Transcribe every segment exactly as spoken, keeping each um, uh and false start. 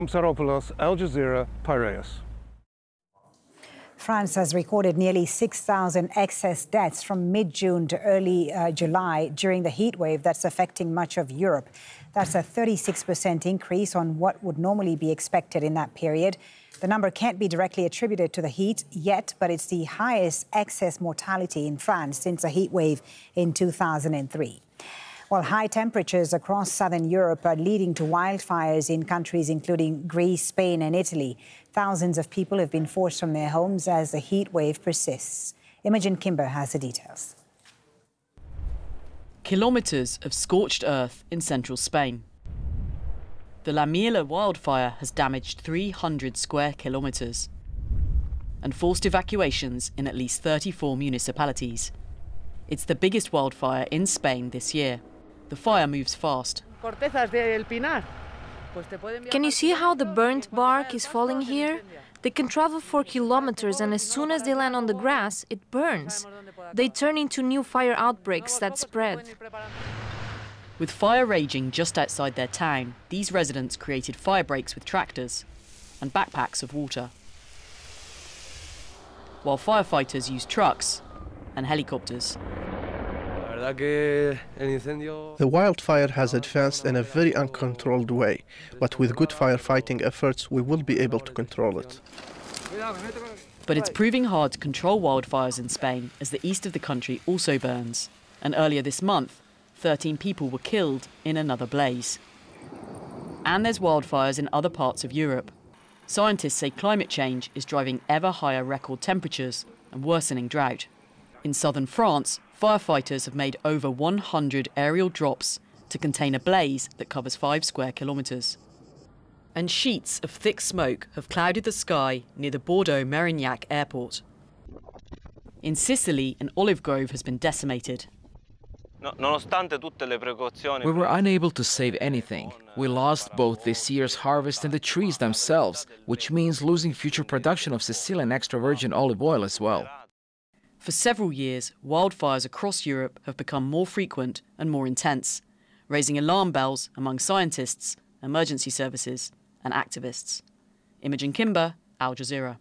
Saropoulos, Al Jazeera, Piraeus. France has recorded nearly six thousand excess deaths from mid-June to early uh, July during the heat wave that's affecting much of Europe. That's a thirty-six percent increase on what would normally be expected in that period. The number can't be directly attributed to the heat yet, but it's the highest excess mortality in France since a heat wave in two thousand three. While high temperatures across southern Europe are leading to wildfires in countries including Greece, Spain and Italy, thousands of people have been forced from their homes as the heat wave persists. Imogen Kimber has the details. Kilometres of scorched earth in central Spain. The La Mila wildfire has damaged three hundred square kilometres and forced evacuations in at least thirty-four municipalities. It's the biggest wildfire in Spain this year. The fire moves fast. Can you see how the burnt bark is falling here? They can travel for kilometers, and as soon as they land on the grass, it burns. They turn into new fire outbreaks that spread. With fire raging just outside their town, these residents created fire breaks with tractors and backpacks of water, while firefighters used trucks and helicopters. The wildfire has advanced in a very uncontrolled way, but with good firefighting efforts, we will be able to control it. But it's proving hard to control wildfires in Spain as the east of the country also burns. And earlier this month, thirteen people were killed in another blaze. And there's wildfires in other parts of Europe. Scientists say climate change is driving ever higher record temperatures and worsening drought. In southern France, firefighters have made over one hundred aerial drops to contain a blaze that covers five square kilometres. And sheets of thick smoke have clouded the sky near the Bordeaux-Mérignac airport. In Sicily, an olive grove has been decimated. We were unable to save anything. We lost both this year's harvest and the trees themselves, which means losing future production of Sicilian extra virgin olive oil as well. For several years, wildfires across Europe have become more frequent and more intense, raising alarm bells among scientists, emergency services and activists. Imogen Kimber, Al Jazeera.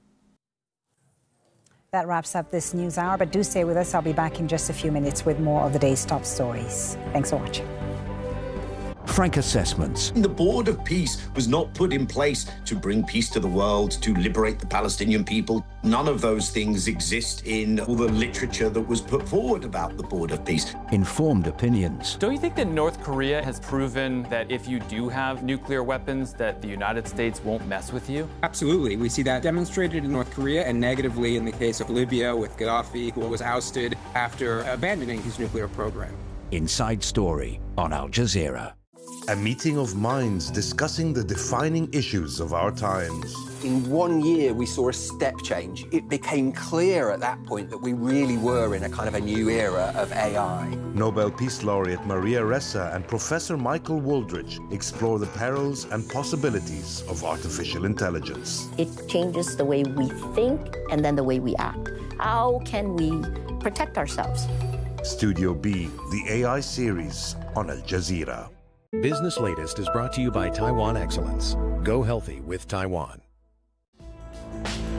That wraps up this news hour, but do stay with us. I'll be back in just a few minutes with more of the day's top stories. Thanks for watching. Frank Assessments. The Board of Peace was not put in place to bring peace to the world, to liberate the Palestinian people. None of those things exist in all the literature that was put forward about the Board of Peace. Informed opinions. Don't you think that North Korea has proven that if you do have nuclear weapons, that the United States won't mess with you? Absolutely. We see that demonstrated in North Korea and negatively in the case of Libya with Gaddafi, who was ousted after abandoning his nuclear program. Inside Story on Al Jazeera. A meeting of minds discussing the defining issues of our times. In one year, we saw a step change. It became clear at that point that we really were in a kind of a new era of A I. Nobel Peace Laureate Maria Ressa and Professor Michael Wooldridge explore the perils and possibilities of artificial intelligence. It changes the way we think and then the way we act. How can we protect ourselves? Studio B, the A I series on Al Jazeera. Business Latest is brought to you by Taiwan Excellence. Go healthy with Taiwan.